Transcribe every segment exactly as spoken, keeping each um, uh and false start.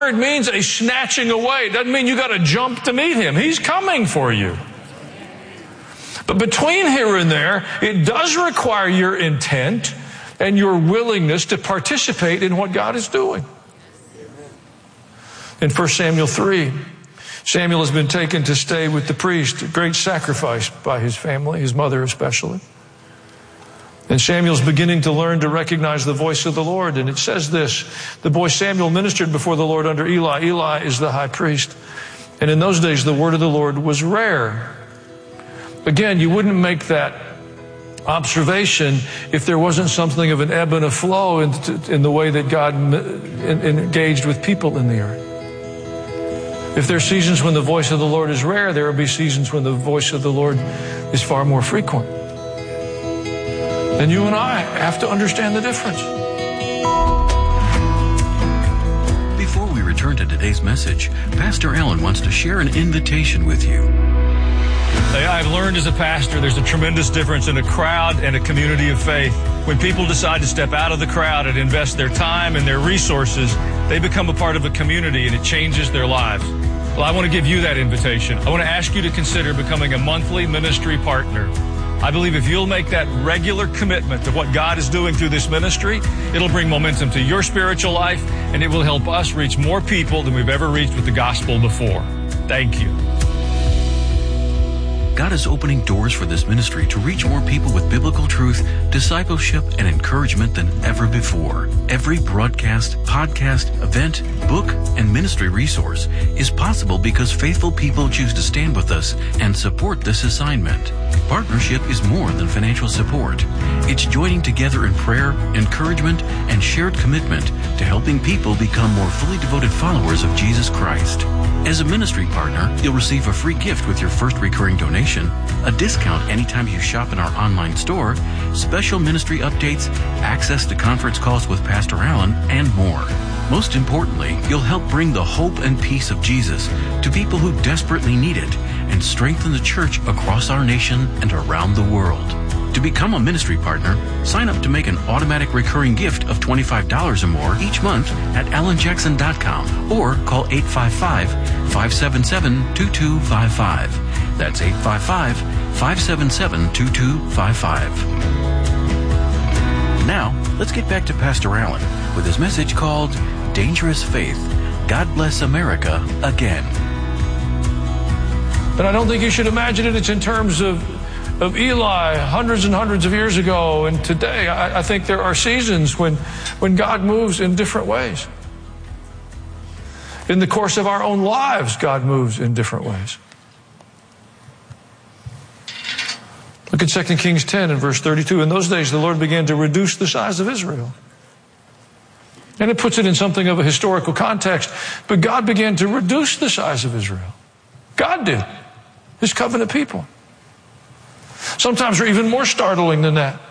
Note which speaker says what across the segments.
Speaker 1: It means a snatching away. It doesn't mean you got to jump to meet him. He's coming for you. But between here and there, it does require your intent and your willingness to participate in what God is doing. In First Samuel three, Samuel has been taken to stay with the priest, a great sacrifice by his family, his mother especially. And Samuel's beginning to learn to recognize the voice of the Lord. And it says this, the boy Samuel ministered before the Lord under Eli. Eli is the high priest. And in those days, the word of the Lord was rare. Again, you wouldn't make that observation if there wasn't something of an ebb and a flow in, in the way that God engaged with people in the earth. If there are seasons when the voice of the Lord is rare, there will be seasons when the voice of the Lord is far more frequent. And you and I have to understand the difference.
Speaker 2: Before we return to today's message, Pastor Allen wants to share an invitation with you.
Speaker 1: I've learned as a pastor there's a tremendous difference in a crowd and a community of faith. When people decide to step out of the crowd and invest their time and their resources, they become a part of a community and it changes their lives. Well, I want to give you that invitation. I want to ask you to consider becoming a monthly ministry partner. I believe if you'll make that regular commitment to what God is doing through this ministry, it'll bring momentum to your spiritual life, and it will help us reach more people than we've ever reached with the gospel before. Thank you.
Speaker 2: God is opening doors for this ministry to reach more people with biblical truth, discipleship, and encouragement than ever before. Every broadcast, podcast, event, book, and ministry resource is possible because faithful people choose to stand with us and support this assignment. Partnership is more than financial support. It's joining together in prayer, encouragement, and shared commitment to helping people become more fully devoted followers of Jesus Christ. As a ministry partner, you'll receive a free gift with your first recurring donation, a discount anytime you shop in our online store, special ministry updates, access to conference calls with Pastor Allen, and more. Most importantly, you'll help bring the hope and peace of Jesus to people who desperately need it and strengthen the church across our nation and around the world. To become a ministry partner, sign up to make an automatic recurring gift of twenty-five dollars or more each month at alan jackson dot com or call eight five five, five seven seven, two two five five. That's eight five five, five seven seven, two two five five. Now, let's get back to Pastor Allen with his message called Dangerous Faith. God bless America again.
Speaker 1: But I don't think you should imagine it. It's in terms of of Eli hundreds and hundreds of years ago and today. I, I think there are seasons when, when God moves in different ways. In the course of our own lives, God moves in different ways. Look at Second Kings ten and verse thirty-two. In those days, the Lord began to reduce the size of Israel. And it puts it in something of a historical context. But God began to reduce the size of Israel. God did. His covenant people. Sometimes they're even more startling than that.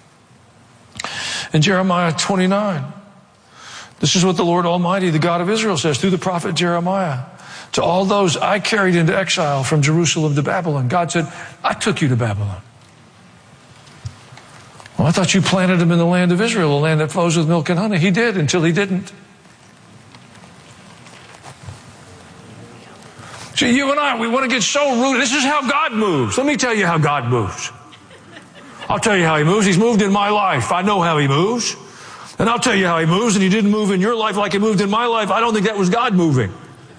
Speaker 1: In Jeremiah twenty-nine, this is what the Lord Almighty, the God of Israel, says through the prophet Jeremiah. To all those I carried into exile from Jerusalem to Babylon, God said, I took you to Babylon. Well, I thought you planted them in the land of Israel, a land that flows with milk and honey. He did until he didn't. See, you and I, we want to get so rooted. This is how God moves. Let me tell you how God moves. I'll tell you how he moves. He's moved in my life. I know how he moves. And I'll tell you how he moves. And he didn't move in your life like he moved in my life. I don't think that was God moving.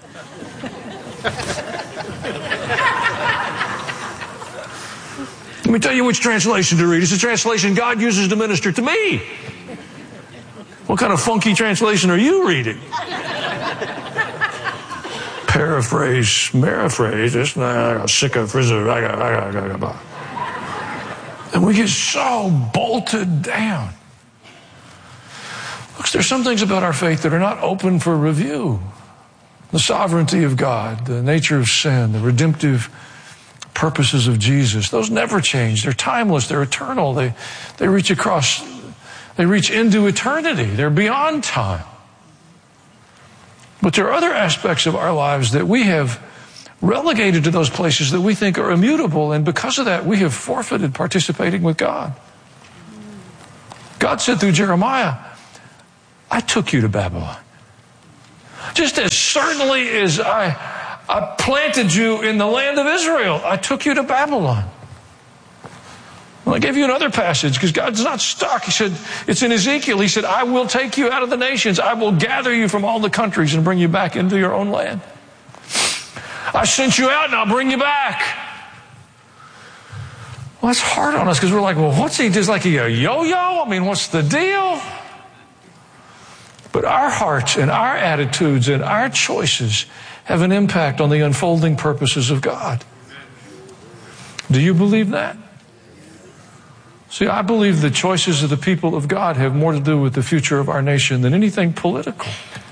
Speaker 1: Let me tell you which translation to read. It's the translation God uses to minister to me. What kind of funky translation are you reading? Paraphrase, paraphrase, it's not sick of and we get so bolted down. Look, there's some things about our faith that are not open for review. The sovereignty of God, the nature of sin, the redemptive purposes of Jesus, those never change. They're timeless, they're eternal, they, they reach across, they reach into eternity, they're beyond time. But there are other aspects of our lives that we have relegated to those places that we think are immutable, and because of that, we have forfeited participating with God. God said through Jeremiah, I took you to Babylon. Just as certainly as I, I planted you in the land of Israel, I took you to Babylon. Well, I gave you another passage because God's not stuck. He said, it's in Ezekiel. He said, I will take you out of the nations. I will gather you from all the countries and bring you back into your own land. I sent you out and I'll bring you back. Well, that's hard on us because we're like, well, what's he, just like he a yo-yo? I mean, what's the deal? But our hearts and our attitudes and our choices have an impact on the unfolding purposes of God. Do you believe that? See, I believe the choices of the people of God have more to do with the future of our nation than anything political.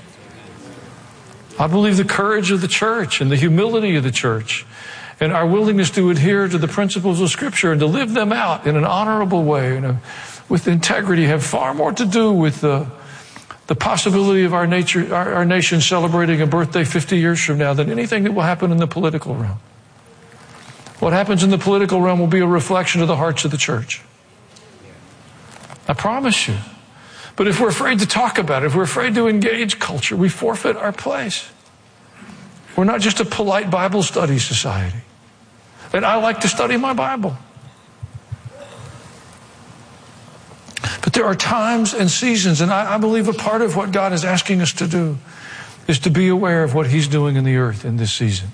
Speaker 1: I believe the courage of the church and the humility of the church and our willingness to adhere to the principles of Scripture and to live them out in an honorable way and a, with integrity have far more to do with the, the possibility of our, nature, our, our nation celebrating a birthday fifty years from now than anything that will happen in the political realm. What happens in the political realm will be a reflection of the hearts of the church. I promise you. But if we're afraid to talk about it, if we're afraid to engage culture, we forfeit our place. We're not just a polite Bible study society. And I like to study my Bible. But there are times and seasons, and I, I believe a part of what God is asking us to do is to be aware of what He's doing in the earth in this season.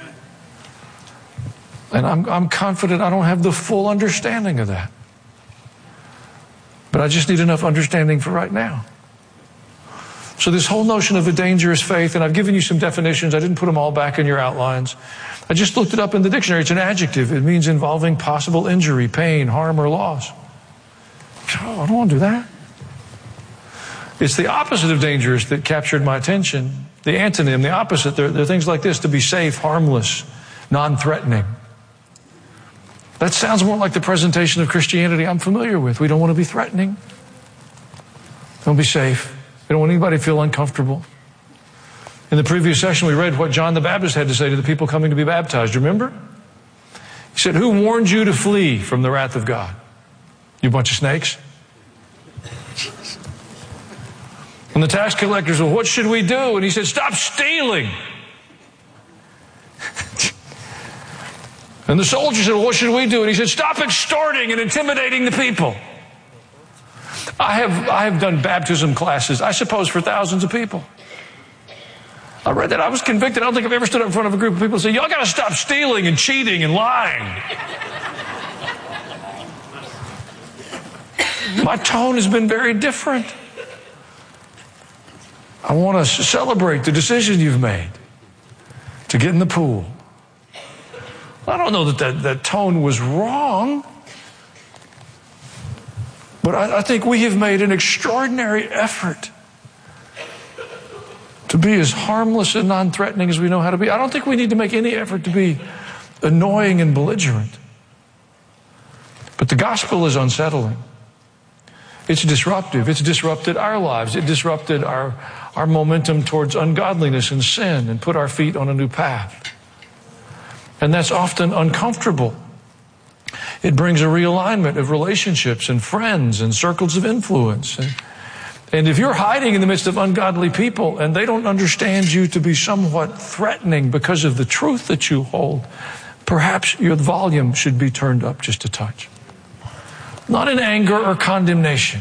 Speaker 1: And I'm, I'm confident I don't have the full understanding of that. But I just need enough understanding for right now. So this whole notion of a dangerous faith, and I've given you some definitions. I didn't put them all back in your outlines. I just looked it up in the dictionary. It's an adjective. It means involving possible injury, pain, harm, or loss. Oh, I don't want to do that. It's the opposite of dangerous that captured my attention. The antonym, the opposite, they're, they're things like this: to be safe, harmless, non-threatening. That sounds more like the presentation of Christianity I'm familiar with. We don't want to be threatening. Don't be safe. We don't want anybody to feel uncomfortable. In the previous session, we read what John the Baptist had to say to the people coming to be baptized. Remember? He said, who warned you to flee from the wrath of God? You bunch of snakes? And the tax collectors, well, what should we do? And he said, stop stealing. And the soldier said, well, what should we do? And he said, stop extorting and intimidating the people. I have, I have done baptism classes, I suppose, for thousands of people. I read that. I was convicted. I don't think I've ever stood up in front of a group of people and said, y'all got to stop stealing and cheating and lying. My tone has been very different. I want to celebrate the decision you've made to get in the pool. I don't know that that, that tone was wrong, but I, I think we have made an extraordinary effort to be as harmless and non-threatening as we know how to be. I don't think we need to make any effort to be annoying and belligerent. But the gospel is unsettling. It's disruptive. It's disrupted our lives. It disrupted our, our momentum towards ungodliness and sin and put our feet on a new path. And that's often uncomfortable. It brings a realignment of relationships and friends and circles of influence. And, and if you're hiding in the midst of ungodly people and they don't understand you to be somewhat threatening because of the truth that you hold, perhaps your volume should be turned up just a touch. Not in anger or condemnation.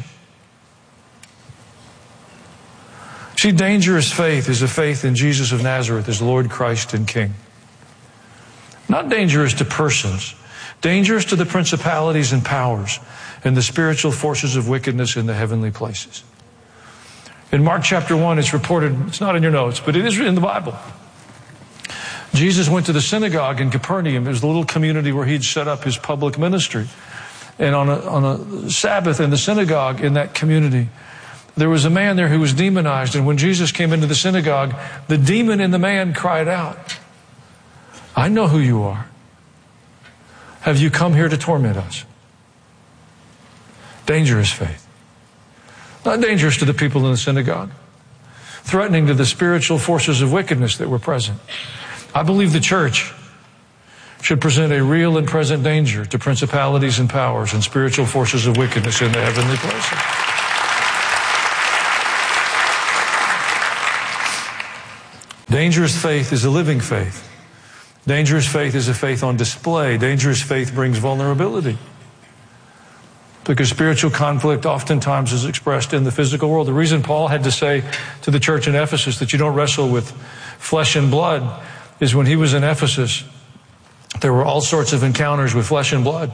Speaker 1: See, dangerous faith is a faith in Jesus of Nazareth as Lord, Christ, and King. Not dangerous to persons, dangerous to the principalities and powers and the spiritual forces of wickedness in the heavenly places. In Mark chapter one, it's reported, it's not in your notes, but it is in the Bible. Jesus went to the synagogue in Capernaum. It was the little community where he'd set up his public ministry. And on a, on a Sabbath in the synagogue in that community, there was a man there who was demonized. And when Jesus came into the synagogue, the demon in the man cried out, I know who you are. Have you come here to torment us? Dangerous faith. Not dangerous to the people in the synagogue. Threatening to the spiritual forces of wickedness that were present. I believe the church should present a real and present danger to principalities and powers and spiritual forces of wickedness in the heavenly places. Dangerous faith is a living faith. Dangerous faith is a faith on display. Dangerous faith brings vulnerability. Because spiritual conflict oftentimes is expressed in the physical world. The reason Paul had to say to the church in Ephesus that you don't wrestle with flesh and blood is when he was in Ephesus, there were all sorts of encounters with flesh and blood.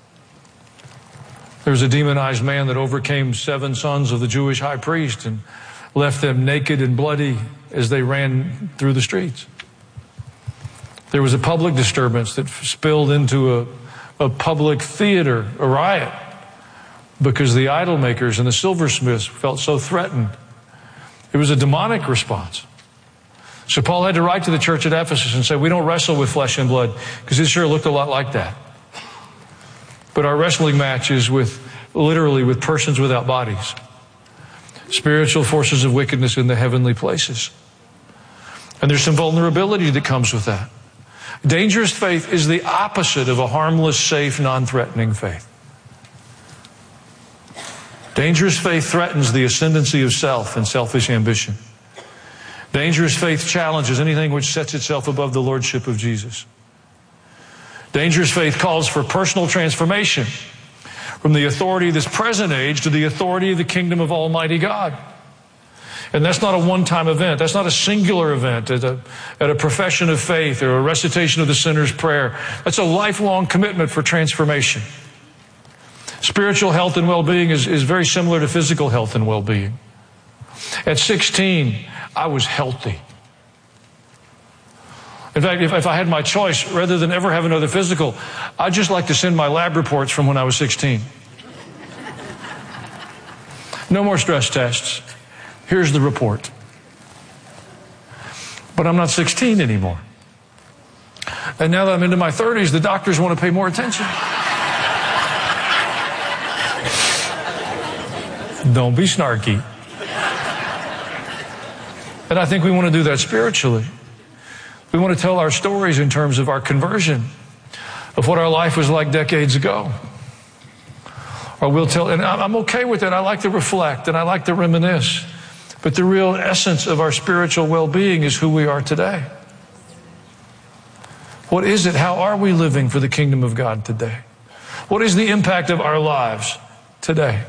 Speaker 1: There was a demonized man that overcame seven sons of the Jewish high priest and left them naked and bloody as they ran through the streets. There was a public disturbance that spilled into a, a public theater, a riot, because the idol makers and the silversmiths felt so threatened. It was a demonic response. So Paul had to write to the church at Ephesus and say, we don't wrestle with flesh and blood, because it sure looked a lot like that. But our wrestling match is with, literally, with persons without bodies. Spiritual forces of wickedness in the heavenly places. And there's some vulnerability that comes with that. Dangerous faith is the opposite of a harmless, safe, non-threatening faith. Dangerous faith threatens the ascendancy of self and selfish ambition. Dangerous faith challenges anything which sets itself above the lordship of Jesus. Dangerous faith calls for personal transformation from the authority of this present age to the authority of the kingdom of Almighty God. And that's not a one-time event. That's not a singular event at a, at a profession of faith or a recitation of the sinner's prayer. That's a lifelong commitment for transformation. Spiritual health and well-being is, is very similar to physical health and well-being. At sixteen, I was healthy. In fact, if, if I had my choice, rather than ever have another physical, I'd just like to send my lab reports from when I was sixteen. No more stress tests. Here's the report. But I'm not sixteen anymore. And now that I'm into my thirties, the doctors want to pay more attention. Don't be snarky. And I think we want to do that spiritually. We want to tell our stories in terms of our conversion, of what our life was like decades ago. Or we'll tell, and I'm okay with it. I like to reflect and I like to reminisce. But the real essence of our spiritual well-being is who we are today. What is it? How are we living for the kingdom of God today? What is the impact of our lives today?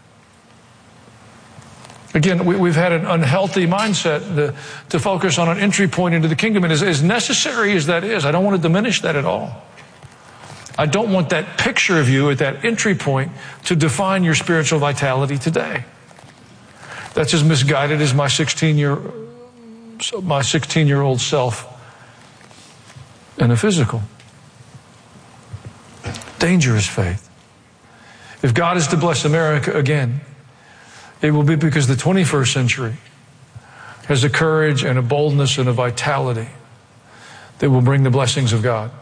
Speaker 1: Again, we, we've had an unhealthy mindset to, to focus on an entry point into the kingdom. And as, as necessary as that is, I don't want to diminish that at all. I don't want that picture of you at that entry point to define your spiritual vitality today. That's as misguided as my sixteen-year, my sixteen-year-old self in a physical. Dangerous faith. If God is to bless America again, it will be because the twenty-first century has a courage and a boldness and a vitality that will bring the blessings of God.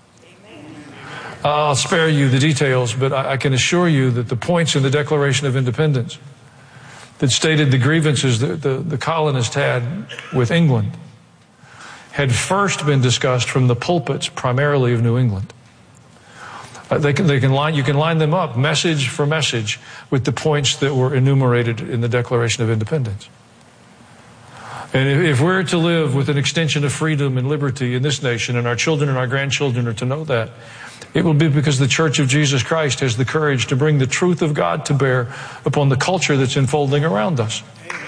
Speaker 1: I'll spare you the details, but I can assure you that the points in the Declaration of Independence that stated the grievances that the, the colonists had with England had first been discussed from the pulpits primarily of New England. Uh, they can, they can line, you can line them up message for message with the points that were enumerated in the Declaration of Independence. And if, if we're to live with an extension of freedom and liberty in this nation, and our children and our grandchildren are to know that, it will be because the Church of Jesus Christ has the courage to bring the truth of God to bear upon the culture that's unfolding around us.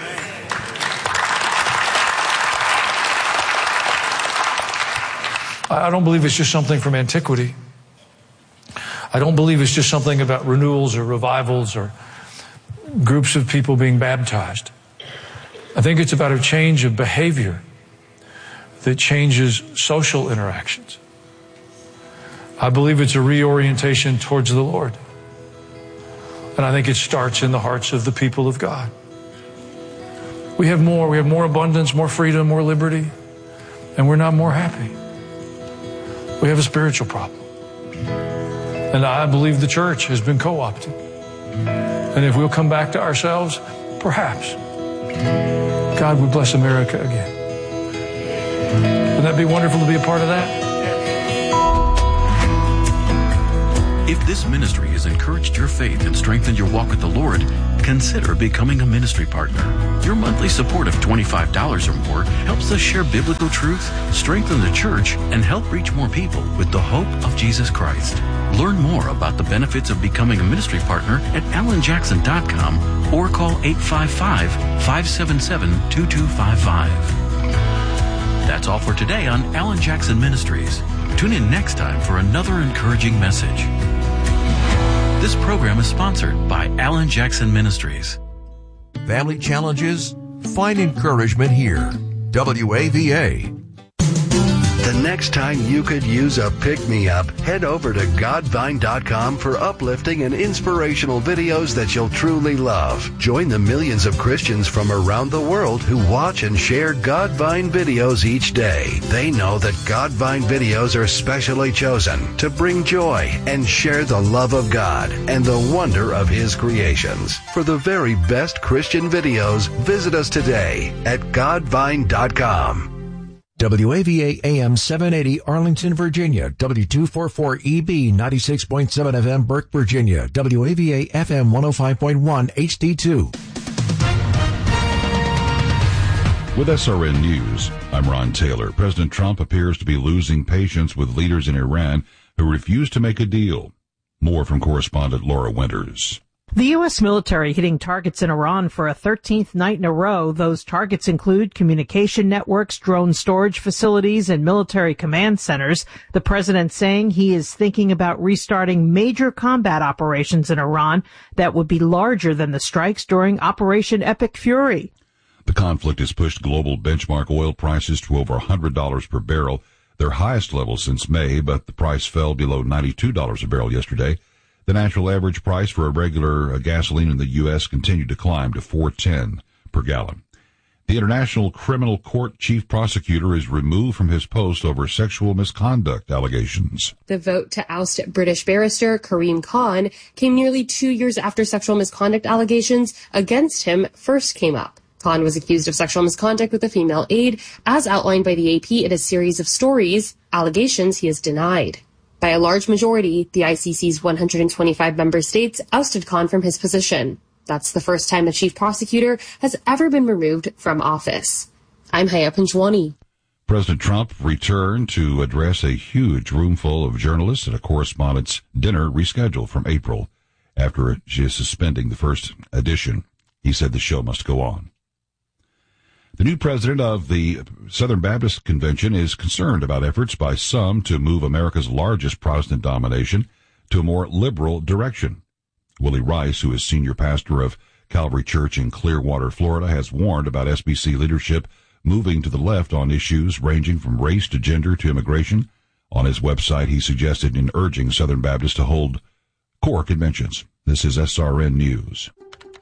Speaker 1: I don't believe it's just something from antiquity. I don't believe it's just something about renewals or revivals or groups of people being baptized. I think it's about a change of behavior that changes social interactions. I believe it's a reorientation towards the Lord. And I think it starts in the hearts of the people of God. We have more. We have more abundance, more freedom, more liberty, and we're not more happy. We have a spiritual problem. And I believe the church has been co-opted. And if we'll come back to ourselves, perhaps God would bless America again. Wouldn't that be wonderful to be a part of that?
Speaker 2: If this ministry has encouraged your faith and strengthened your walk with the Lord, consider becoming a ministry partner. Your monthly support of twenty-five dollars or more helps us share biblical truth, strengthen the church, and help reach more people with the hope of Jesus Christ. Learn more about the benefits of becoming a ministry partner at alan jackson dot com or call eight five five, five seven seven, two two five five. That's all for today on Alan Jackson Ministries. Tune in next time for another encouraging message. This program is sponsored by Alan Jackson Ministries.
Speaker 3: Family challenges? Find encouragement here. W A V A.
Speaker 4: The next time you could use a pick-me-up, head over to godvine dot com for uplifting and inspirational videos that you'll truly love. Join the millions of Christians from around the world who watch and share Godvine videos each day. They know that Godvine videos are specially chosen to bring joy and share the love of God and the wonder of His creations. For the very best Christian videos, visit us today at godvine dot com.
Speaker 3: W A V A A M seven eighty Arlington, Virginia. W two forty-four E B ninety-six point seven F M Burke, Virginia. W A V A F M one oh five point one H D two.
Speaker 5: With S R N News, I'm Ron Taylor. President Trump appears to be losing patience with leaders in Iran who refuse to make a deal. More from correspondent Laura Winters.
Speaker 6: The U S military hitting targets in Iran for a thirteenth night in a row. Those targets include communication networks, drone storage facilities, and military command centers. The president saying he is thinking about restarting major combat operations in Iran that would be larger than the strikes during Operation Epic Fury.
Speaker 5: The conflict has pushed global benchmark oil prices to over one hundred dollars per barrel, their highest level since May, but the price fell below ninety-two dollars a barrel yesterday. The national average price for a regular uh, gasoline in the U S continued to climb to four dollars and ten cents per gallon. The International Criminal Court chief prosecutor is removed from his post over sexual misconduct allegations.
Speaker 7: The vote to oust British barrister Karim Khan came nearly two years after sexual misconduct allegations against him first came up. Khan was accused of sexual misconduct with a female aide, as outlined by the A P in a series of stories, allegations he has denied. By a large majority, the I C C's one hundred twenty-five member states ousted Khan from his position. That's the first time a chief prosecutor has ever been removed from office. I'm Haya Panjwani.
Speaker 5: President Trump returned to address a huge room full of journalists at a correspondents' dinner rescheduled from April. After she is suspending the first edition, he said the show must go on. The new president of the Southern Baptist Convention is concerned about efforts by some to move America's largest Protestant denomination to a more liberal direction. Willie Rice, who is senior pastor of Calvary Church in Clearwater, Florida, has warned about S B C leadership moving to the left on issues ranging from race to gender to immigration. On his website, he suggested in urging Southern Baptists to hold core conventions. This is S R N News.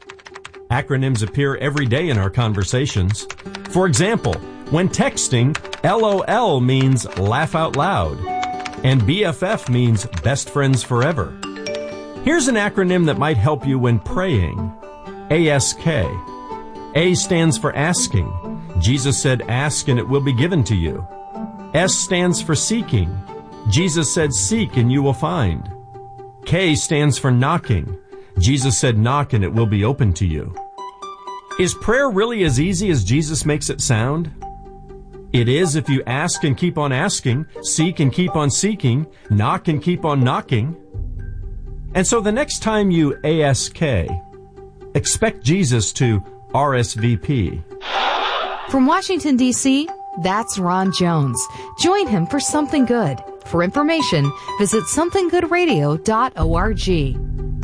Speaker 8: Acronyms appear every day in our conversations. For example, when texting, LOL means laugh out loud, and B F F means best friends forever. Here's an acronym that might help you when praying. A S K. A stands for asking. Jesus said, ask and it will be given to you. S stands for seeking. Jesus said, seek and you will find. K stands for knocking. Jesus said, knock and it will be open to you. Is prayer really as easy as Jesus makes it sound? It is if you ask and keep on asking, seek and keep on seeking, knock and keep on knocking. And so the next time you A S K, expect Jesus to R S V P.
Speaker 9: From Washington, D C, that's Ron Jones. Join him for Something Good. For information, visit something good radio dot org.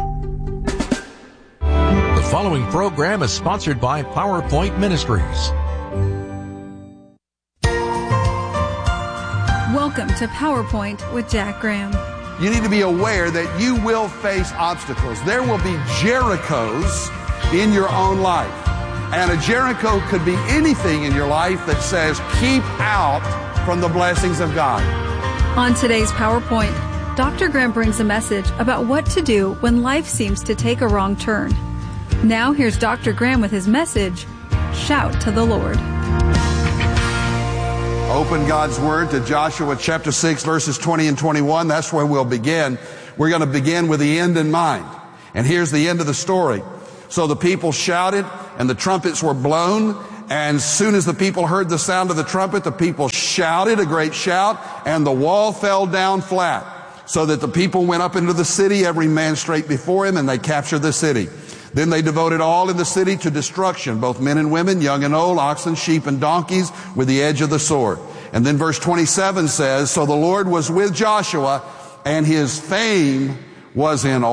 Speaker 3: The following program is sponsored by PowerPoint Ministries.
Speaker 10: Welcome to PowerPoint with Jack Graham.
Speaker 11: You need to be aware that you will face obstacles. There will be Jerichos in your own life. And a Jericho could be anything in your life that says, keep out from the blessings of God.
Speaker 10: On today's PowerPoint, Doctor Graham brings a message about what to do when life seems to take a wrong turn. Now here's Doctor Graham with his message, Shout to the Lord.
Speaker 11: Open God's Word to Joshua chapter six, verses twenty and twenty-one. That's where we'll begin. We're going to begin with the end in mind. And here's the end of the story. So the people shouted, and the trumpets were blown. And as soon as the people heard the sound of the trumpet, the people shouted a great shout, and the wall fell down flat, so that the people went up into the city, every man straight before him, and they captured the city. Then they devoted all in the city to destruction, both men and women, young and old, oxen, sheep, and donkeys, with the edge of the sword. And then verse twenty-seven says, so the Lord was with Joshua, and his fame was in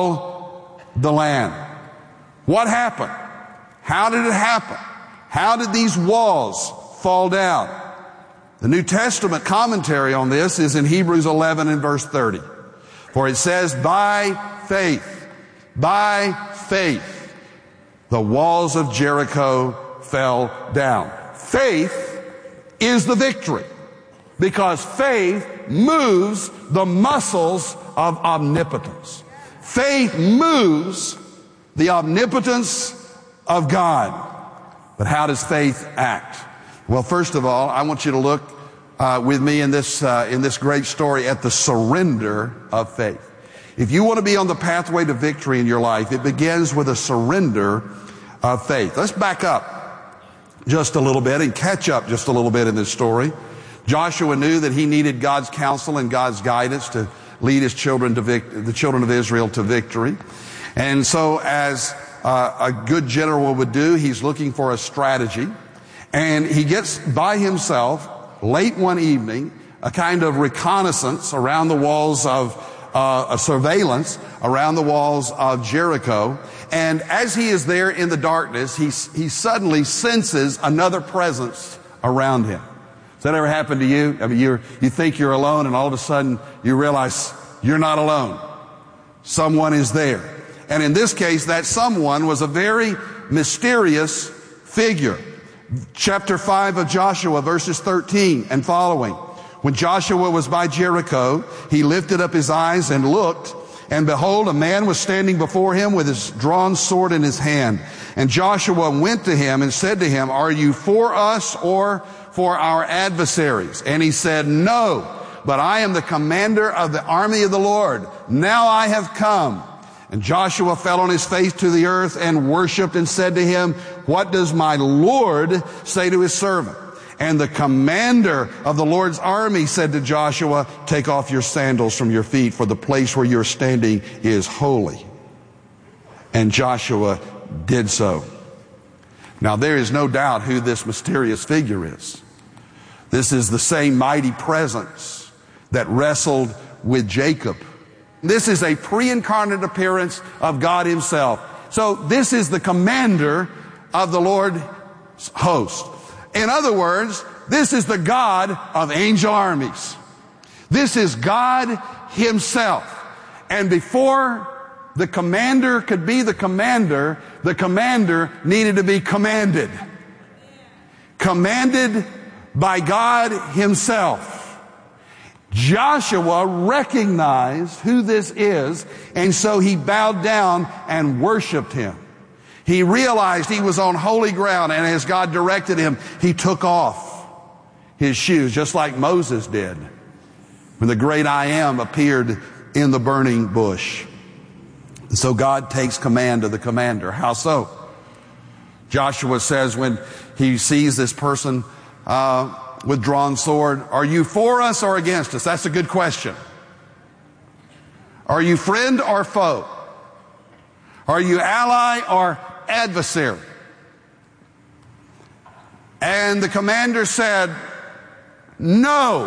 Speaker 11: all the land. What happened? How did it happen? How did these walls fall down? The New Testament commentary on this is in Hebrews eleven and verse thirty. For it says, by faith, by faith, the walls of Jericho fell down. Faith is the victory, because faith moves the muscles of omnipotence. Faith moves the omnipotence of God. But how does faith act? Well, first of all, I want you to look uh, with me in this uh, in this great story at the surrender of faith. If you want to be on the pathway to victory in your life, it begins with a surrender of faith. Let's back up just a little bit and catch up just a little bit in this story. Joshua knew that he needed God's counsel and God's guidance to lead his children to vic- the children of Israel to victory. And so as uh, a good general would do, he's looking for a strategy. And he gets by himself late one evening, a kind of reconnaissance around the walls of uh, a surveillance around the walls of Jericho. And as he is there in the darkness, he, he suddenly senses another presence around him. Has that ever happened to you? I mean, you're, you think you're alone, and all of a sudden you realize you're not alone. Someone is there. And in this case, that someone was a very mysterious figure. Chapter five of Joshua, verses thirteen and following. When Joshua was by Jericho, he lifted up his eyes and looked, and behold, a man was standing before him with his drawn sword in his hand. And Joshua went to him and said to him, are you for us or for our adversaries? And he said, no, but I am the commander of the army of the Lord. Now I have come. And Joshua fell on his face to the earth and worshipped and said to him, what does my Lord say to his servant? And the commander of the Lord's army said to Joshua, take off your sandals from your feet, for the place where you're standing is holy. And Joshua did so. Now there is no doubt who this mysterious figure is. This is the same mighty presence that wrestled with Jacob. This is a pre-incarnate appearance of God himself. So this is the commander of the Lord's host. In other words, this is the God of angel armies. This is God himself. And before the commander could be the commander, the commander needed to be commanded. Commanded by God himself. Joshua recognized who this is, and so he bowed down and worshiped him. He realized he was on holy ground, and as God directed him, he took off his shoes, just like Moses did when the great I Am appeared in the burning bush. And so God takes command of the commander. How so? Joshua says when he sees this person uh, with drawn sword, are you for us or against us? That's a good question. Are you friend or foe? Are you ally or adversary? And the commander said, no,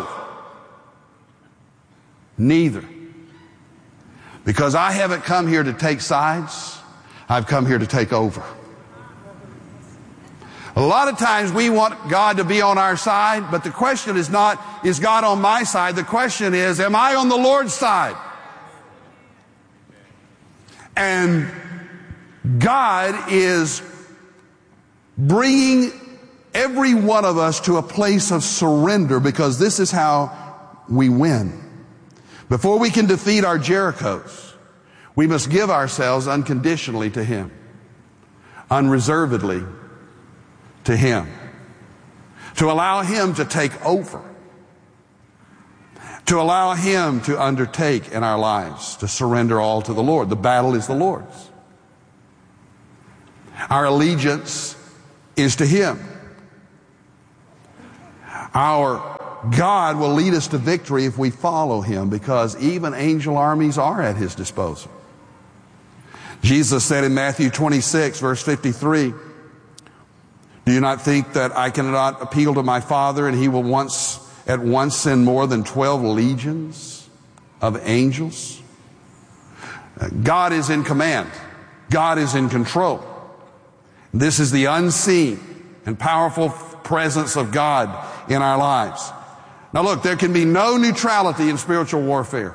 Speaker 11: neither. Because I haven't come here to take sides. I've come here to take over. A lot of times we want God to be on our side, but the question is not, is God on my side? The question is, am I on the Lord's side? And God is bringing every one of us to a place of surrender, because this is how we win. Before we can defeat our Jerichos, we must give ourselves unconditionally to Him, unreservedly to Him, to allow Him to take over, to allow Him to undertake in our lives, to surrender all to the Lord. The battle is the Lord's. Our allegiance is to Him. Our God will lead us to victory if we follow Him, because even angel armies are at His disposal. Jesus said in Matthew twenty-six, verse fifty-three, do you not think that I cannot appeal to my Father, and He will once at once send more than twelve legions of angels? God is in command. God is in control. This is the unseen and powerful presence of God in our lives. Now look, there can be no neutrality in spiritual warfare.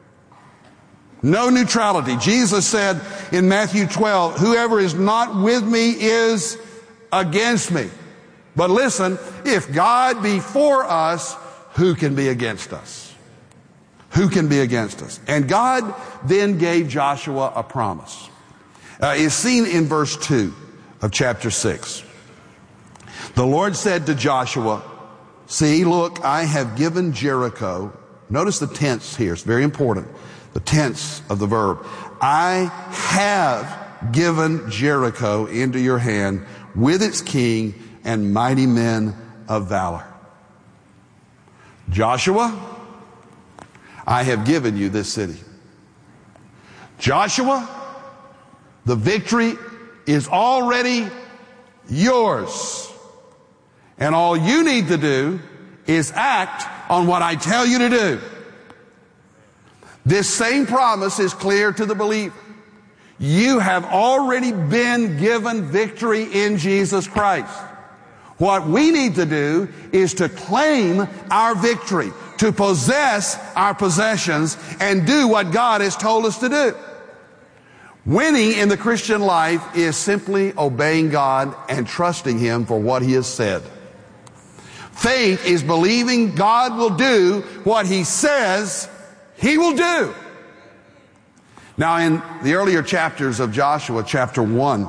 Speaker 11: No neutrality. Jesus said in Matthew twelve, whoever is not with me is against me. But listen, if God be for us, who can be against us? Who can be against us? And God then gave Joshua a promise. Uh, it's seen in verse two of chapter six. The Lord said to Joshua, see, look, I have given Jericho. Notice the tense here. It's very important. The tense of the verb. I have given Jericho into your hand with its king and mighty men of valor. Joshua, I have given you this city. Joshua, the victory is already yours. And all you need to do is act on what I tell you to do. This same promise is clear to the believer. You have already been given victory in Jesus Christ. What we need to do is to claim our victory, to possess our possessions, and do what God has told us to do. Winning in the Christian life is simply obeying God and trusting Him for what He has said. Faith is believing God will do what He says He will do. Now, in the earlier chapters of Joshua, chapter one,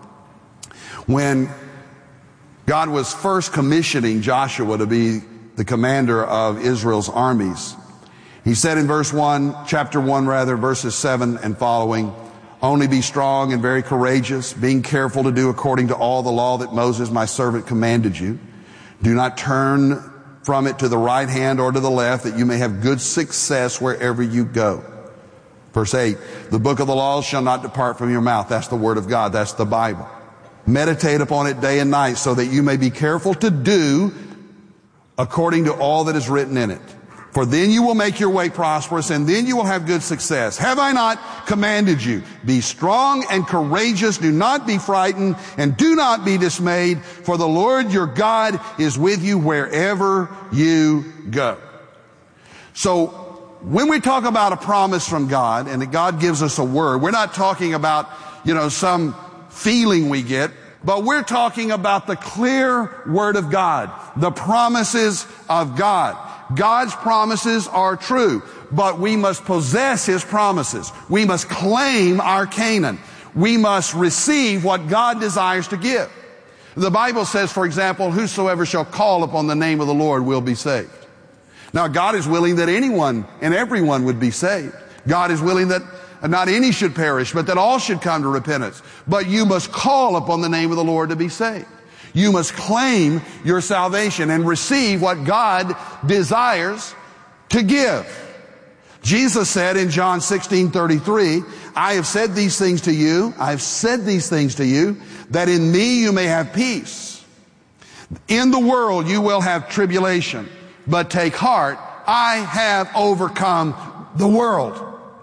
Speaker 11: when God was first commissioning Joshua to be the commander of Israel's armies, He said in verse one, chapter one rather, verses seven and following, only be strong and very courageous, being careful to do according to all the law that Moses my servant commanded you. Do not turn from it to the right hand or to the left, that you may have good success wherever you go. Verse eight, the book of the law shall not depart from your mouth. That's the word of God. That's the Bible. Meditate upon it day and night, so that you may be careful to do according to all that is written in it. For then you will make your way prosperous, and then you will have good success. Have I not commanded you? Be strong and courageous. Do not be frightened, and do not be dismayed, for the Lord your God is with you wherever you go. So, when we talk about a promise from God, and that God gives us a word, we're not talking about, you know, some feeling we get, but we're talking about the clear word of God, the promises of God. God's promises are true, but we must possess His promises. We must claim our Canaan. We must receive what God desires to give. The Bible says, for example, whosoever shall call upon the name of the Lord will be saved. Now, God is willing that anyone and everyone would be saved. God is willing that not any should perish, but that all should come to repentance. But you must call upon the name of the Lord to be saved. You must claim your salvation and receive what God desires to give. Jesus said in John sixteen thirty-three, I have said these things to you, I have said these things to you, that in me you may have peace. In the world you will have tribulation, but take heart, I have overcome the world.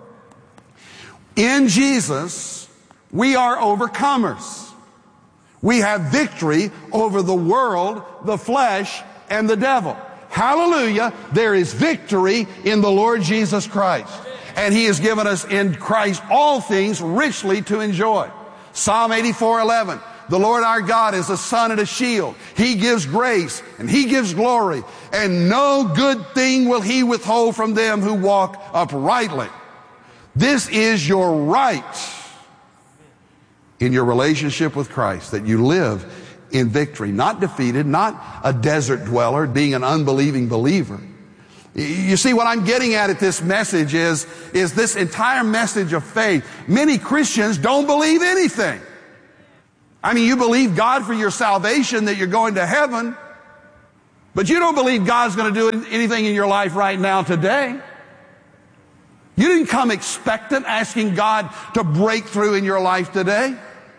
Speaker 11: In Jesus, we are overcomers. We have victory over the world, the flesh, and the devil. Hallelujah. There is victory in the Lord Jesus Christ. And He has given us in Christ all things richly to enjoy. Psalm eighty-four eleven. The Lord our God is a sun and a shield. He gives grace and He gives glory. And no good thing will He withhold from them who walk uprightly. This is your right in your relationship with Christ, that you live in victory, not defeated, not a desert dweller, being an unbelieving believer. You see, what I'm getting at at this message is, is this entire message of faith. Many Christians don't believe anything. I mean, you believe God for your salvation, that you're going to heaven, but you don't believe God's going to do anything in your life right now today. You didn't come expectant, asking God to break through in your life today.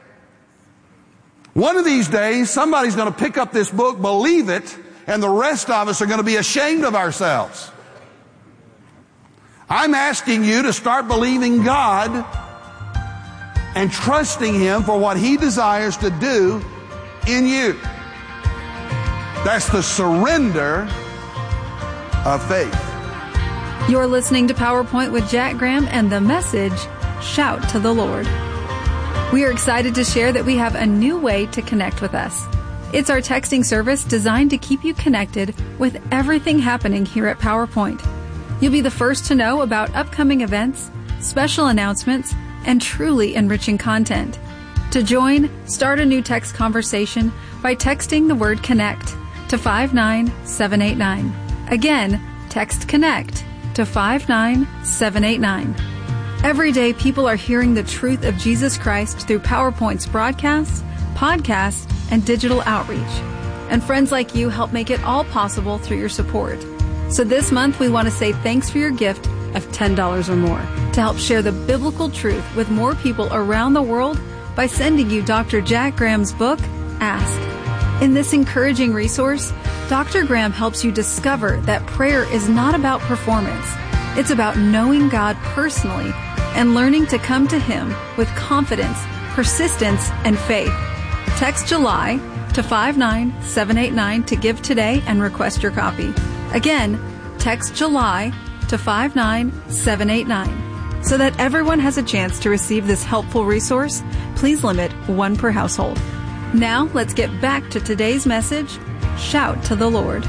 Speaker 11: One of these days, somebody's going to pick up this book, believe it, and the rest of us are going to be ashamed of ourselves. I'm asking you to start believing God and trusting Him for what He desires to do in you. That's the surrender of faith.
Speaker 10: You're listening to PowerPoint with Jack Graham and the message, Shout to the Lord. We are excited to share that we have a new way to connect with us. It's our texting service designed to keep you connected with everything happening here at PowerPoint. You'll be the first to know about upcoming events, special announcements, and truly enriching content. To join, start a new text conversation by texting the word CONNECT to five nine seven eight nine. Again, text CONNECT to five nine seven eight nine. Every day, people are hearing the truth of Jesus Christ through PowerPoint's broadcasts, podcasts, and digital outreach. And friends like you help make it all possible through your support. So this month, we want to say thanks for your gift of ten dollars or more to help share the biblical truth with more people around the world by sending you Doctor Jack Graham's book, Ask. In this encouraging resource, Doctor Graham helps you discover that prayer is not about performance. It's about knowing God personally and learning to come to Him with confidence, persistence, and faith. Text July to five nine seven eight nine to give today and request your copy. Again, text July to five nine seven eight nine. So that everyone has a chance to receive this helpful resource, please limit one per household. Now, let's get back to today's message, Shout to the Lord.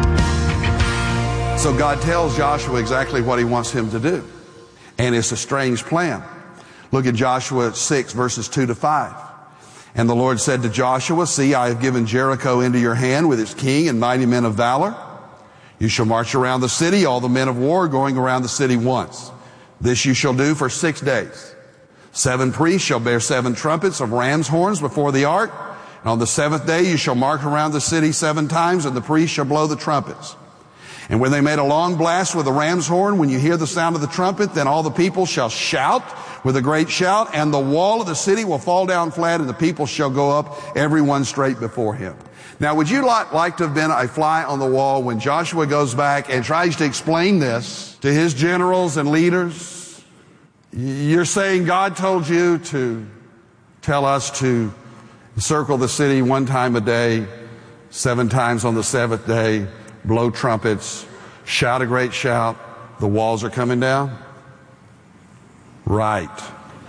Speaker 11: So God tells Joshua exactly what He wants him to do. And it's a strange plan. Look at Joshua six, verses two to five. And the Lord said to Joshua, See, I have given Jericho into your hand with its king and mighty men of valor. You shall march around the city, all the men of war going around the city once. This you shall do for six days. Seven priests shall bear seven trumpets of ram's horns before the ark. And on the seventh day you shall march around the city seven times, and the priests shall blow the trumpets. And when they made a long blast with the ram's horn, when you hear the sound of the trumpet, then all the people shall shout with a great shout, and the wall of the city will fall down flat, and the people shall go up, every one straight before him. Now, would you like, like to have been a fly on the wall when Joshua goes back and tries to explain this to his generals and leaders? You're saying God told you to tell us to circle the city one time a day, seven times on the seventh day, blow trumpets, shout a great shout, the walls are coming down? Right.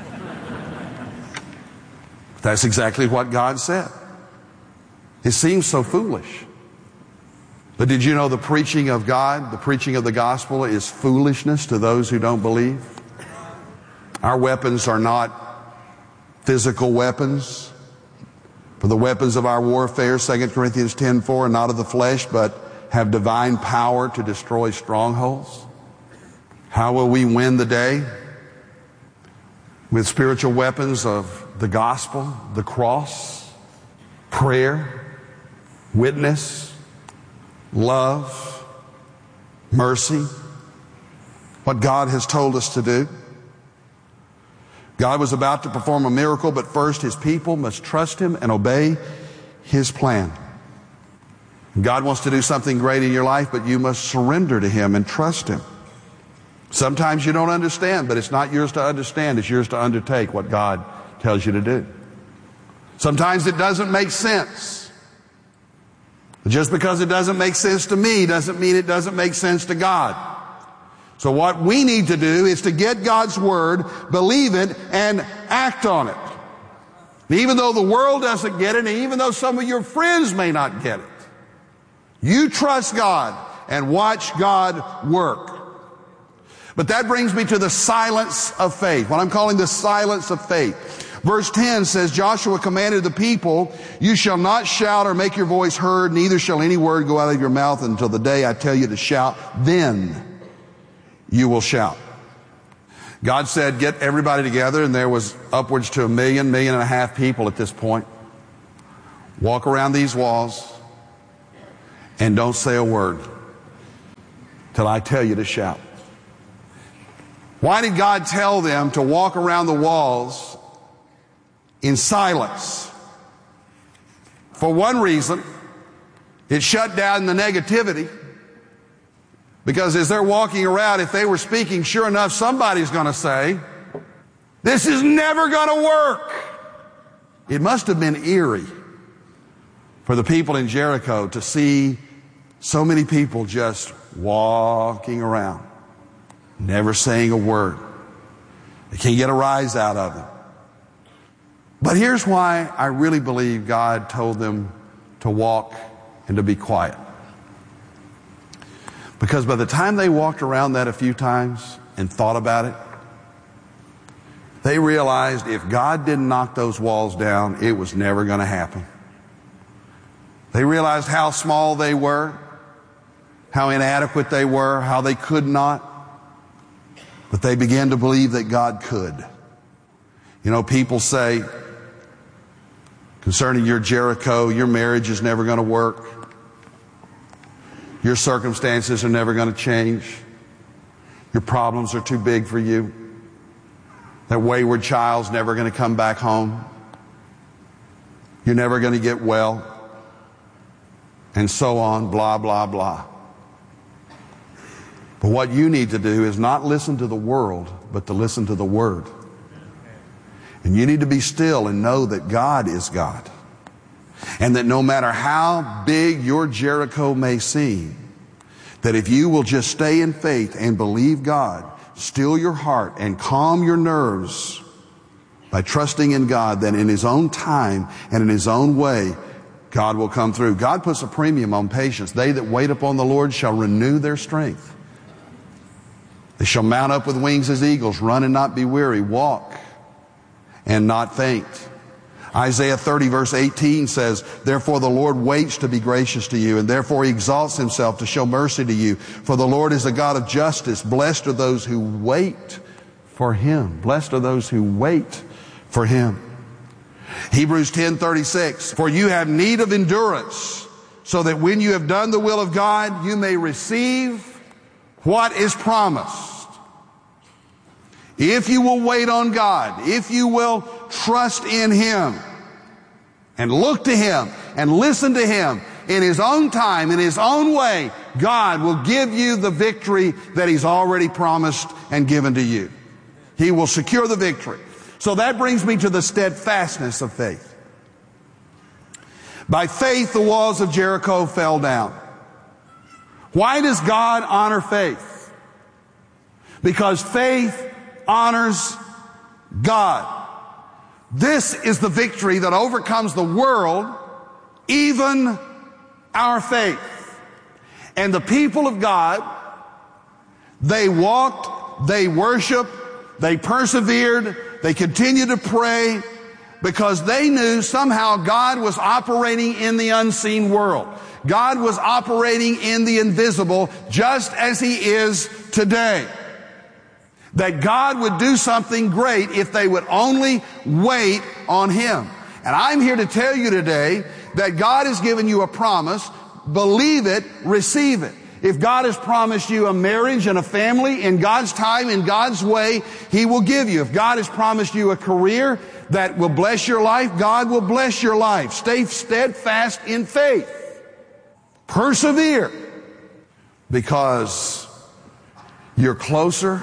Speaker 11: That's exactly what God said. It seems so foolish. But did you know the preaching of God, the preaching of the gospel, is foolishness to those who don't believe? Our weapons are not physical weapons. For the weapons of our warfare, Second Corinthians ten four, are not of the flesh, but have divine power to destroy strongholds. How will we win the day? With spiritual weapons of the gospel, the cross, prayer, witness, love, mercy, what God has told us to do. God was about to perform a miracle, but first His people must trust Him and obey His plan. God wants to do something great in your life, but you must surrender to Him and trust Him. Sometimes you don't understand, but it's not yours to understand. It's yours to undertake what God tells you to do. Sometimes it doesn't make sense. But just because it doesn't make sense to me doesn't mean it doesn't make sense to God. So what we need to do is to get God's Word, believe it, and act on it. Even though the world doesn't get it, and even though some of your friends may not get it, you trust God and watch God work. But that brings me to the silence of faith, what I'm calling the silence of faith. Verse ten says, Joshua commanded the people, you shall not shout or make your voice heard, neither shall any word go out of your mouth until the day I tell you to shout. Then you will shout. God said, get everybody together, and there was upwards to a million, million and a half people at this point. walk around these walls and don't say a word till I tell you to shout. Why did God tell them to walk around the walls in silence? For one reason, it shut down the negativity. Because as they're walking around, if they were speaking, sure enough, somebody's going to say, "This is never going to work." It must have been eerie for the people in Jericho to see so many people just walking around, never saying a word. They can't get a rise out of them. But here's why I really believe God told them to walk and to be quiet. Because by the time they walked around that a few times and thought about it, they realized if God didn't knock those walls down, it was never going to happen. They realized how small they were, how inadequate they were, how they could not. But they began to believe that God could. You know, people say concerning your Jericho, your marriage is never going to work. Your circumstances are never going to change. Your problems are too big for you. That wayward child's never going to come back home. You're never going to get well. And so on, blah, blah, blah. But what you need to do is not listen to the world, but to listen to the Word. And you need to be still and know that God is God. And that no matter how big your Jericho may seem, that if you will just stay in faith and believe God, still your heart and calm your nerves by trusting in God, that in His own time and in His own way, God will come through. God puts a premium on patience. They that wait upon the Lord shall renew their strength. They shall mount up with wings as eagles, run and not be weary, walk and not faint. Isaiah thirty verse eighteen says, "Therefore the Lord waits to be gracious to you, and therefore He exalts Himself to show mercy to you. For the Lord is a God of justice. Blessed are those who wait for Him." Blessed are those who wait for Him. Hebrews ten thirty-six, "For you have need of endurance, so that when you have done the will of God, you may receive what is promised." If you will wait on God, if you will trust in Him and look to Him and listen to Him in His own time, in His own way, God will give you the victory that He's already promised and given to you. He will secure the victory. So that brings me to the steadfastness of faith. By faith, the walls of Jericho fell down. Why does God honor faith? Because faith honors God. This is the victory that overcomes the world, even our faith. And the people of God, they walked, they worshiped, they persevered, they continued to pray, because they knew somehow God was operating in the unseen world. God was operating in the invisible, just as He is today. That God would do something great if they would only wait on Him. And I'm here to tell you today that God has given you a promise. Believe it, receive it. If God has promised you a marriage and a family in God's time, in God's way, He will give you. If God has promised you a career that will bless your life, God will bless your life. Stay steadfast in faith. Persevere, because you're closer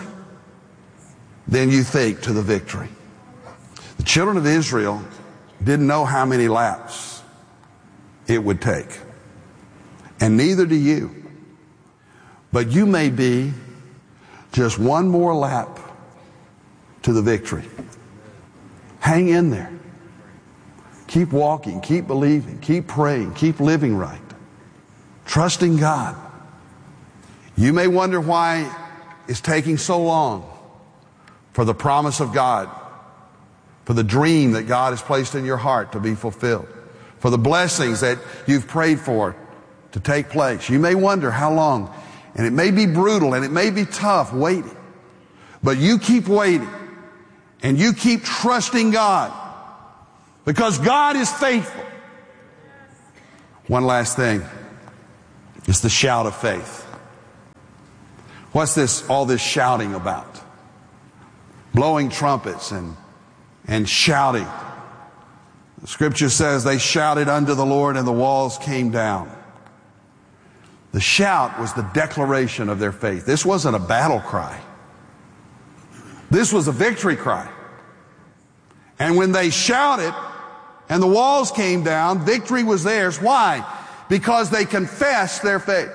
Speaker 11: than you think to the victory. The children of Israel didn't know how many laps it would take. And neither do you. But you may be just one more lap to the victory. Hang in there. Keep walking, keep believing, keep praying, keep living right. Trusting God. You may wonder why it's taking so long for the promise of God, for the dream that God has placed in your heart to be fulfilled, for the blessings that you've prayed for to take place. You may wonder how long, and it may be brutal and it may be tough waiting, but you keep waiting and you keep trusting God, because God is faithful. One last thing. It's the shout of faith. What's this, all this shouting about? Blowing trumpets and, and shouting. The scripture says they shouted unto the Lord and the walls came down. The shout was the declaration of their faith. This wasn't a battle cry. This was a victory cry. And when they shouted and the walls came down, victory was theirs. Why? Because they confessed their faith.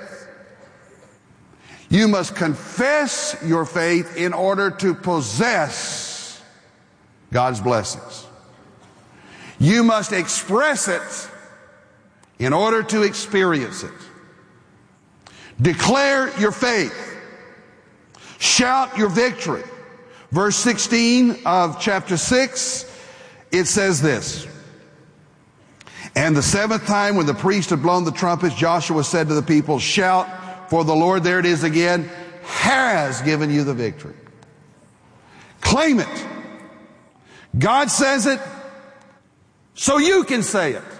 Speaker 11: You must confess your faith in order to possess God's blessings. You must express it in order to experience it. Declare your faith. Shout your victory. Verse sixteen of chapter six, it says this. And the seventh time when the priest had blown the trumpets, Joshua said to the people, shout, for the Lord, there it is again, has given you the victory. Claim it. God says it, so you can say it.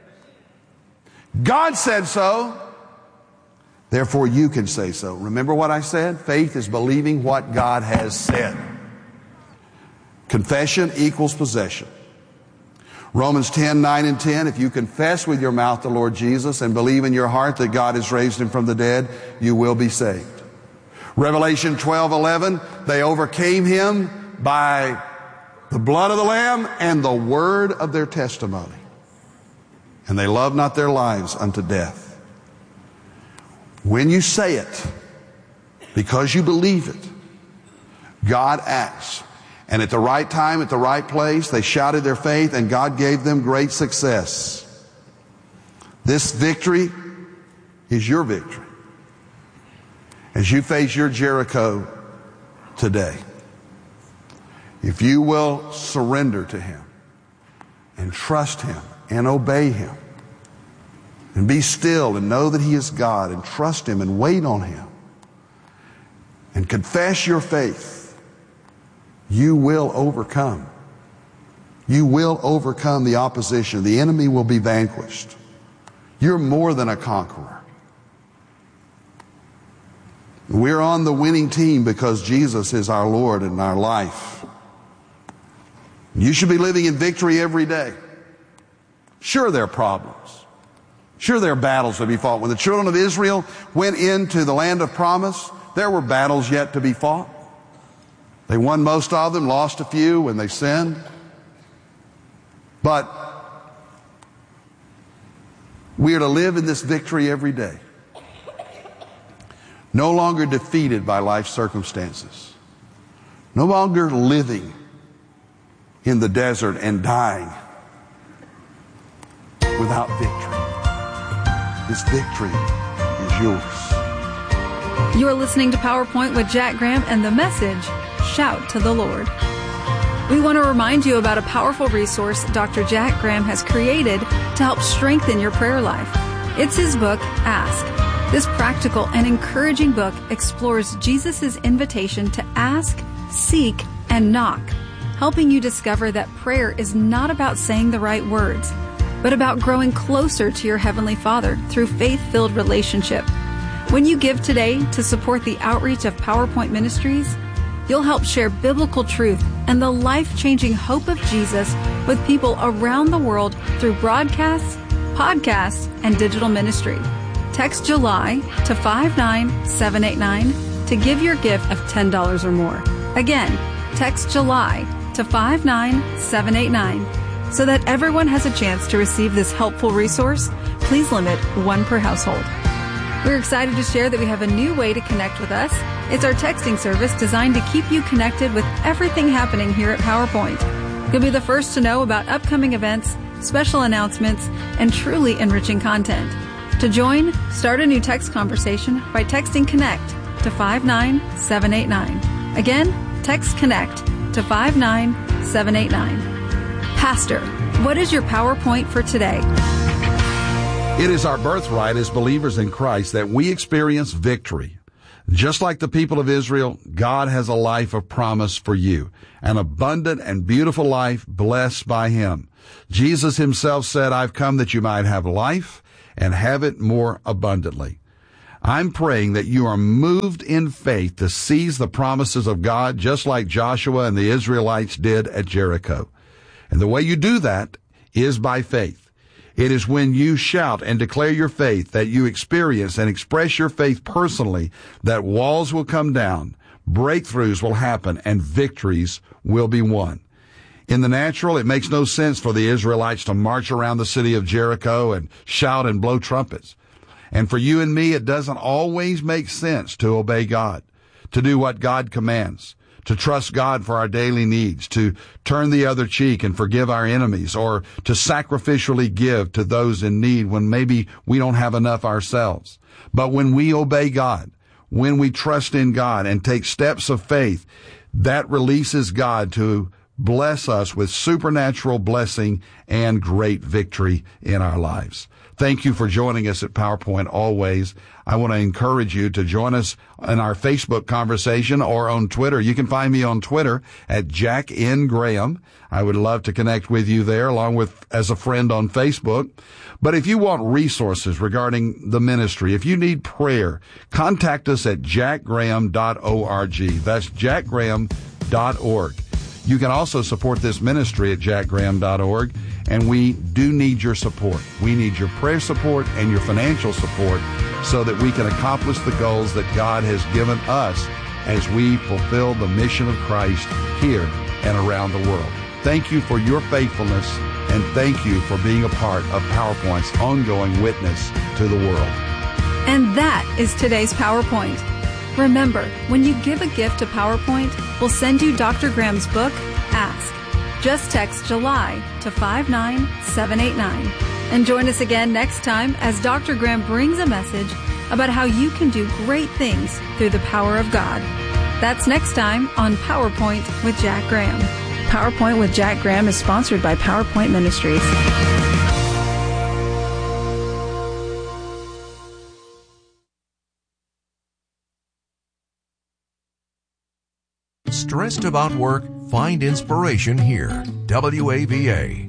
Speaker 11: God said so, therefore you can say so. Remember what I said? Faith is believing what God has said. Confession equals possession. Romans ten, nine and ten, if you confess with your mouth the Lord Jesus and believe in your heart that God has raised him from the dead, you will be saved. Revelation twelve, eleven, they overcame him by the blood of the Lamb and the word of their testimony. And they loved not their lives unto death. When you say it, because you believe it, God acts. And at the right time, at the right place, they shouted their faith and God gave them great success. This victory is your victory. As you face your Jericho today, if you will surrender to him and trust him and obey him and be still and know that he is God and trust him and wait on him and confess your faith, you will overcome. You will overcome the opposition. The enemy will be vanquished. You're more than a conqueror. We're on the winning team because Jesus is our Lord and our life. You should be living in victory every day. Sure, there are problems. Sure, there are battles to be fought. When the children of Israel went into the land of promise, there were battles yet to be fought. They won most of them, lost a few when they sinned. But we are to live in this victory every day. No longer defeated by life circumstances. No longer living in the desert and dying without victory. This victory is yours.
Speaker 10: You are listening to PowerPoint with Jack Graham and the message, Shout to the Lord. We want to remind you about a powerful resource Doctor Jack Graham has created to help strengthen your prayer life. It's his book, Ask. This practical and encouraging book explores Jesus' invitation to ask, seek, and knock, helping you discover that prayer is not about saying the right words, but about growing closer to your Heavenly Father through faith-filled relationship. When you give today to support the outreach of PowerPoint Ministries, you'll help share biblical truth and the life-changing hope of Jesus with people around the world through broadcasts, podcasts, and digital ministry. Text July to five nine seven eight nine to give your gift of ten dollars or more. Again, text July to five nine seven eight nine. So that everyone has a chance to receive this helpful resource, please limit one per household. We're excited to share that we have a new way to connect with us. It's our texting service designed to keep you connected with everything happening here at PowerPoint. You'll be the first to know about upcoming events, special announcements, and truly enriching content. To join, start a new text conversation by texting CONNECT to five nine seven eight nine. Again, text CONNECT to five nine seven eight nine. Pastor, what is your PowerPoint for today?
Speaker 11: It is our birthright as believers in Christ that we experience victory. Just like the people of Israel, God has a life of promise for you, an abundant and beautiful life blessed by him. Jesus himself said, I've come that you might have life and have it more abundantly. I'm praying that you are moved in faith to seize the promises of God just like Joshua and the Israelites did at Jericho. And the way you do that is by faith. It is when you shout and declare your faith, that you experience and express your faith personally, that walls will come down, breakthroughs will happen, and victories will be won. In the natural, it makes no sense for the Israelites to march around the city of Jericho and shout and blow trumpets. And for you and me, it doesn't always make sense to obey God, to do what God commands, to trust God for our daily needs, to turn the other cheek and forgive our enemies, or to sacrificially give to those in need when maybe we don't have enough ourselves. But when we obey God, when we trust in God and take steps of faith, that releases God to bless us with supernatural blessing and great victory in our lives. Thank you for joining us at PowerPoint always. I want to encourage you to join us in our Facebook conversation or on Twitter. You can find me on Twitter at Jack N. Graham. I would love to connect with you there, along with as a friend on Facebook. But if you want resources regarding the ministry, if you need prayer, contact us at jack graham dot org. That's jack graham dot org. You can also support this ministry at jack graham dot org, and we do need your support. We need your prayer support and your financial support so that we can accomplish the goals that God has given us as we fulfill the mission of Christ here and around the world. Thank you for your faithfulness, and thank you for being a part of PowerPoint's ongoing witness to the world.
Speaker 10: And that is today's PowerPoint. Remember, when you give a gift to PowerPoint, we'll send you Doctor Graham's book, Ask. Just text July to five nine seven eight nine. And join us again next time as Doctor Graham brings a message about how you can do great things through the power of God. That's next time on PowerPoint with Jack Graham. PowerPoint with Jack Graham is sponsored by PowerPoint Ministries.
Speaker 3: Stressed about work? Find inspiration here. W A V A.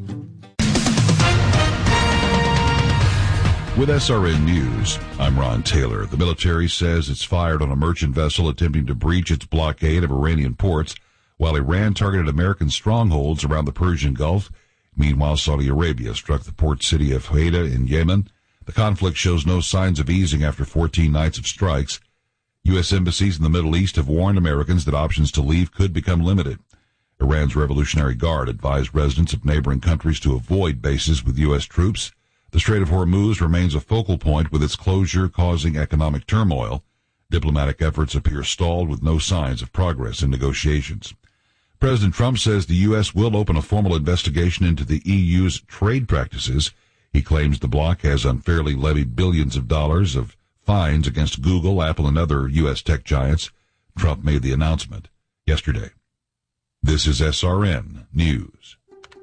Speaker 5: With S R N News, I'm Ron Taylor. The military says it's fired on a merchant vessel attempting to breach its blockade of Iranian ports, while Iran targeted American strongholds around the Persian Gulf. Meanwhile, Saudi Arabia struck the port city of Hodeida in Yemen. The conflict shows no signs of easing after fourteen nights of strikes. U S embassies in the Middle East have warned Americans that options to leave could become limited. Iran's Revolutionary Guard advised residents of neighboring countries to avoid bases with U S troops. The Strait of Hormuz remains a focal point, with its closure causing economic turmoil. Diplomatic efforts appear stalled, with no signs of progress in negotiations. President Trump says the U S will open a formal investigation into the E U's trade practices. He claims the bloc has unfairly levied billions of dollars of fines against Google, Apple, and other U S tech giants. Trump made the announcement yesterday. This is S R N News.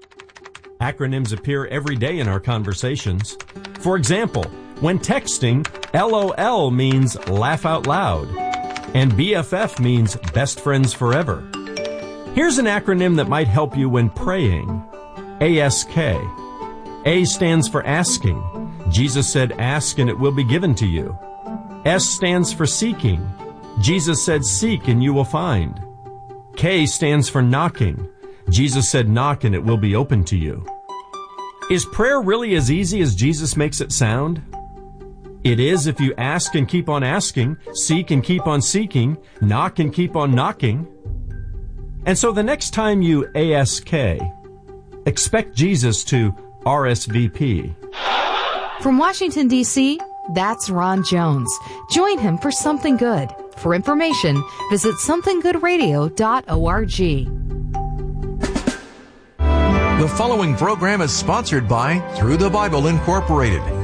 Speaker 8: Acronyms appear every day in our conversations. For example, when texting, LOL means laugh out loud, and B F F means best friends forever. Here's an acronym that might help you when praying. A S K. A stands for asking. Jesus said, ask and it will be given to you. S stands for seeking. Jesus said, seek and you will find. K stands for knocking. Jesus said, knock and it will be open to you. Is prayer really as easy as Jesus makes it sound? It is if you ask and keep on asking, seek and keep on seeking, knock and keep on knocking. And so the next time you A S K, expect Jesus to R S V P.
Speaker 9: From Washington, D C, that's Ron Jones. Join him for Something Good. For information, visit something good radio dot org.
Speaker 3: The following program is sponsored by Through the Bible Incorporated.